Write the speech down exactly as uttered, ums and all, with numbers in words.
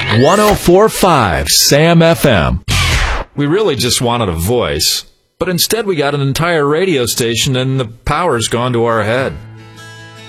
one oh four point five Sam F M. We really just wanted a voice, but instead we got an entire radio station and the power's gone to our head.